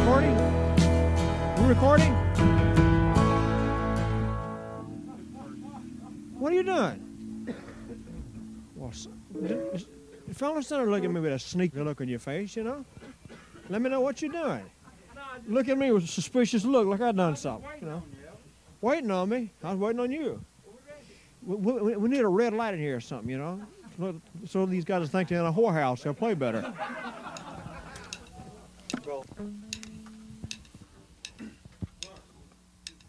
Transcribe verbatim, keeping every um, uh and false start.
recording? You recording? What are you doing? Well, the fellas don't look at me with a sneaky look on your face, you know? Let me know what you're doing. Look at me with a suspicious look, like I done something, you know? Waiting on me. I was waiting on you. We, we, we need a red light in here or something, you know? So these guys think they're in a whorehouse, they'll play better. Well.